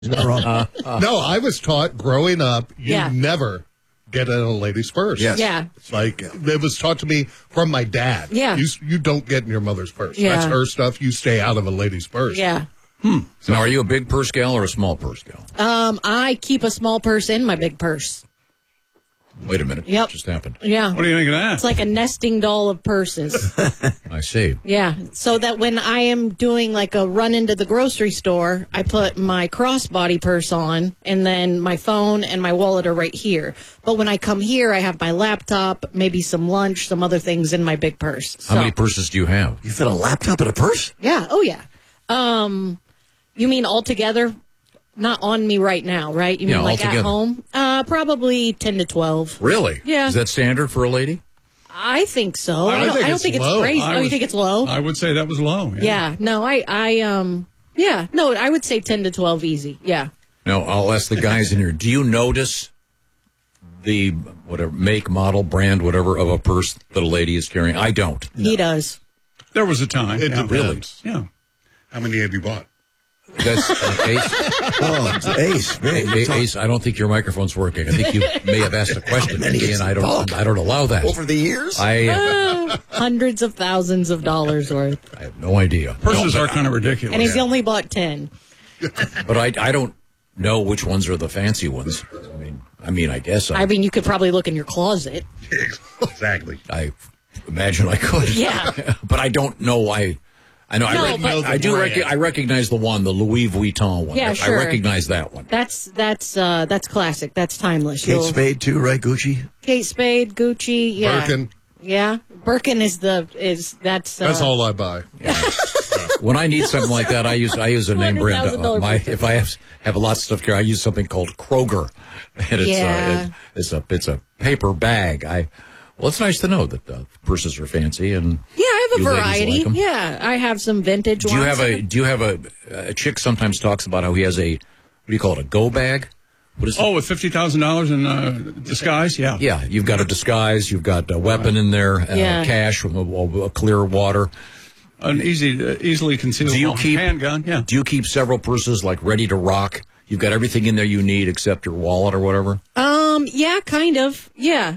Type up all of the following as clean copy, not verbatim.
He's not wrong. No, I was taught growing up, you Yeah. never get in a lady's purse. Yes. Yeah. It's like, it was taught to me from my dad. Yeah. You don't get in your mother's purse. Yeah. That's her stuff. You stay out of a lady's purse. Yeah. So now, are you a big purse gal or a small purse gal? I keep a small purse in my big purse. Wait a minute. Yep. What just happened? Yeah. What do you think of that? It's like a nesting doll of purses. I see. Yeah. So that when I am doing like a run into the grocery store, I put my crossbody purse on and then my phone and my wallet are right here. But when I come here, I have my laptop, maybe some lunch, some other things in my big purse. How many purses do you have? You fit a laptop in a purse? Yeah. Oh, yeah. You mean altogether? Not on me right now, right? You mean Yeah, like altogether. at home? Probably 10 to 12. Really? Yeah. Is that standard for a lady? I think so. I think I don't it's think it's low. crazy. Oh, you think it's low? I would say that was low. Yeah. No, yeah. No, I would say 10 to 12 easy. Yeah. No, I'll ask the guys in here. Do you notice the whatever make, model, brand, whatever of a purse that a lady is carrying? I don't. He does. There was a time. It yeah. depends. Yeah. How many have you bought? That's Ace. Oh, it's Ace. Man, Ace, I don't think your microphone's working. I think you may have asked a question, many and I don't allow that. over the years? Hundreds of thousands of dollars worth. I have no idea. Purses No, are kind of ridiculous. And he's only bought 10. but I don't know which ones are the fancy ones. I mean, I guess I mean, you could probably look in your closet. Exactly. I imagine I could. Yeah. But I don't know. I know. No, but- I do. I recognize the one, the Louis Vuitton one. Yeah, I sure. recognize that one. That's classic. That's timeless. Kate Spade, too, right? Gucci? Kate Spade, Gucci, yeah. Birkin. Yeah. Birkin is that's All I buy. When I need something like that, I use a name brand. $100,000 If I have a lot of stuff here, I use something called Kroger, and it's a paper bag. Well, it's nice to know that the purses are fancy, and Yeah, I have a you ladies variety. like 'em. Yeah, I have some vintage Do you ones. have a chick sometimes talks about how he has a, what do you call it, a go bag? What is it? Oh, with $50,000 in disguise? Yeah. Yeah, you've got a disguise, you've got a weapon in there, Yeah. cash from a clear water. An easily concealable handgun. Yeah. Do you keep several purses like ready to rock? You've got everything in there you need except your wallet or whatever? Yeah, kind of. Yeah.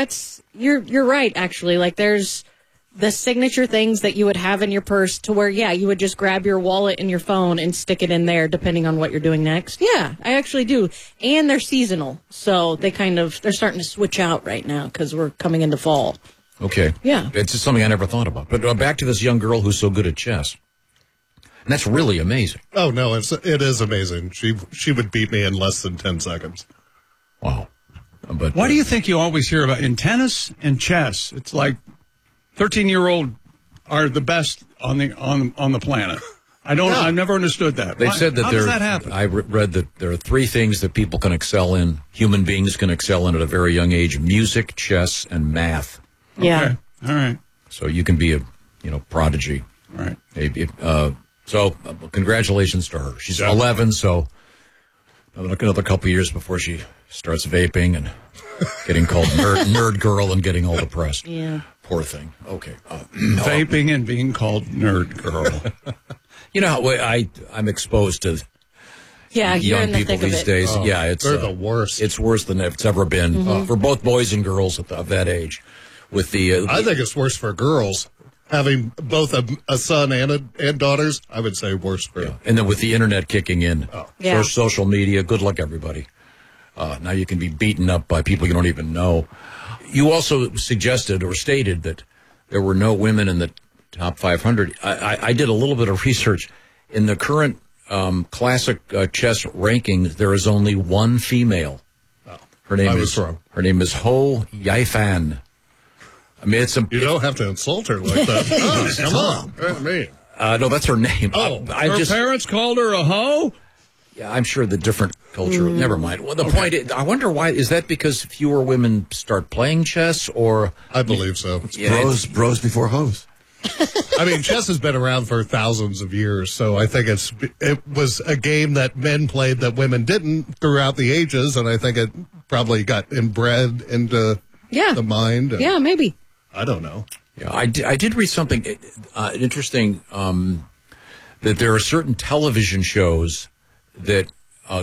You're right, actually. Like, there's the signature things that you would have in your purse to where, yeah, you would just grab your wallet and your phone and stick it in there depending on what you're doing next. Yeah, I actually do. And they're seasonal. So they're starting to switch out right now because we're coming into fall. Okay. Yeah. It's just something I never thought about. But back to this young girl who's so good at chess. And that's really amazing. Oh, no, it is amazing. She would beat me in less than 10 seconds. Wow. But Why do you think you always hear about in tennis and chess? It's like 13-year-old are the best on the planet. I've never understood that. They've said that how does that happen? I read that there are three things that people can excel in, human beings can excel in at a very young age: music, chess, and math. Yeah. Okay. All right. So you can be a prodigy. All right. So congratulations to her. She's 11, so another couple of years before she starts vaping and getting called nerd girl and getting all depressed. Yeah. Poor thing. Okay. Vaping and being called nerd girl. You know how I'm exposed to Yeah, you're young in the people thick of these it. days. Yeah, They're the worst. It's worse than it's ever been for both boys and girls of that age. With the I think it's worse for girls. Having both a son and daughters, I would say worse for them. and then with the internet kicking in, Yeah. social media. Good luck, everybody. Now you can be beaten up by people you don't even know. You also suggested or stated that there were no women in the top 500. I did a little bit of research. In the current classic chess rankings, there is only one female. Her name I was wrong. Her name is Ho Yaifan. I mean, You don't have to insult her like that. Oh, come on. Me. no, that's her name. Oh, Her parents called her a hoe? Yeah, I'm sure the different culture. Never mind. Well, the point is, I wonder why. Is that because fewer women start playing chess, or I believe so. Bros before hoes. I mean, chess has been around for thousands of years, so I think it was a game that men played that women didn't throughout the ages, and I think it probably got inbred into the mind. And Yeah, maybe. I don't know. Yeah, I did read something interesting that there are certain television shows that